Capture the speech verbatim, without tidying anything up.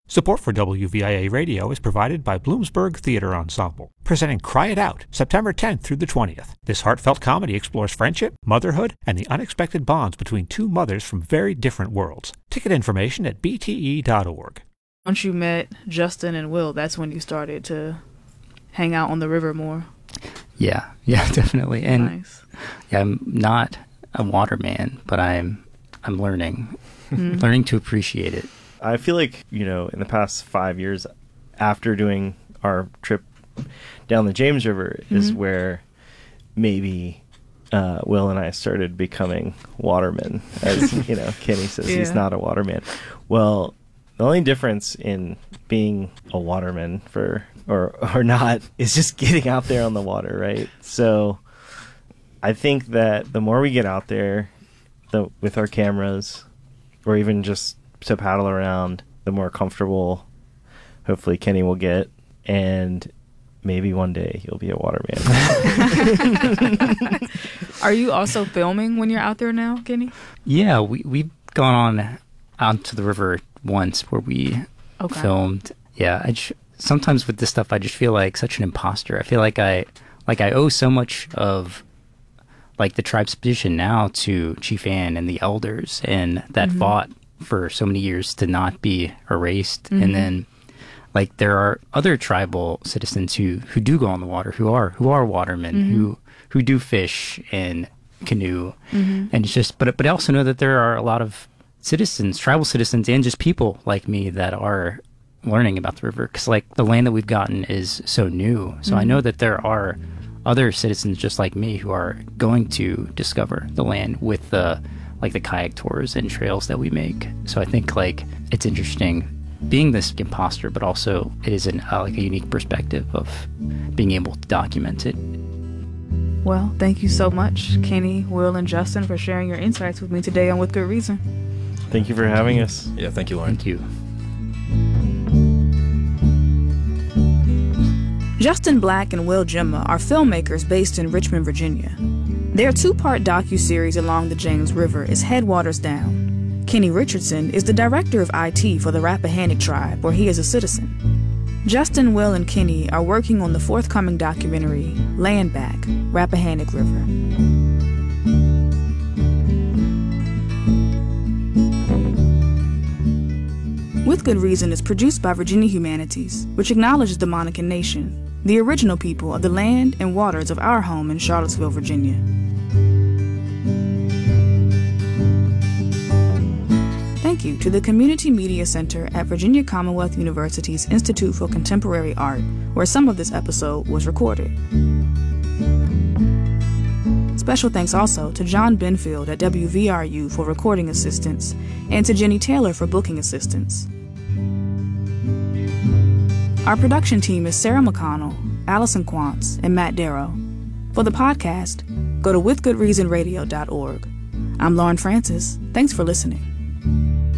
Support for W V I A Radio is provided by Bloomsburg Theater Ensemble, presenting Cry It Out, September tenth through the twentieth. This heartfelt comedy explores friendship, motherhood, and the unexpected bonds between two mothers from very different worlds. Ticket information at b t e dot org. Once you met Justin and Will, that's when you started to hang out on the river more. Yeah, yeah, definitely. And nice. Yeah, I'm not a waterman, but I'm I'm learning, mm. learning to appreciate it. I feel like, you know, in the past five years after doing our trip down the James River mm-hmm. is where maybe uh, Will and I started becoming watermen. As, you know, Kenny says yeah. he's not a waterman. Well, the only difference in being a waterman for or or not is just getting out there on the water, right? So I think that the more we get out there the, with our cameras or even just to paddle around, the more comfortable hopefully Kenny will get, and maybe one day he'll be a waterman. Are you also filming when you're out there now, Kenny? Yeah, we, we've gone on out to the river once where we okay. filmed. Yeah, I just, sometimes with this stuff I just feel like such an imposter. I feel like I like I owe so much of like the tribe's position now to Chief Ann and the elders, and that mm-hmm. fought for so many years to not be erased. Mm-hmm. And then like there are other tribal citizens who who do go on the water, who are who are watermen, mm-hmm. who who do fish and canoe. Mm-hmm. And it's just but but I also know that there are a lot of citizens, tribal citizens, and just people like me that are learning about the river, because like the land that we've gotten is so new. So mm-hmm. I know that there are other citizens just like me who are going to discover the land with the like the kayak tours and trails that we make. So I think like it's interesting being this imposter, but also it is an uh, like a unique perspective of being able to document it. Well, thank you so much, Kenny, Will, and Justin, for sharing your insights with me today on With Good Reason. Thank you for having us. Yeah, thank you, Lauren. Thank you. Justin Black and Will Gemma are filmmakers based in Richmond, Virginia. Their two-part docuseries Along the James River is Headwaters Down. Kenny Richardson is the director of I T for the Rappahannock tribe, where he is a citizen. Justin, Will, and Kenny are working on the forthcoming documentary Land Back, Rappahannock River. With Good Reason is produced by Virginia Humanities, which acknowledges the Monacan Nation, the original people of the land and waters of our home in Charlottesville, Virginia. Thank you to the Community Media Center at Virginia Commonwealth University's Institute for Contemporary Art, where some of this episode was recorded. Special thanks also to John Benfield at W V R U for recording assistance, and to Jenny Taylor for booking assistance. Our production team is Sarah McConnell, Allison Quantz, and Matt Darrow. For the podcast, go to with good reason radio dot org. I'm Lauren Francis. Thanks for listening.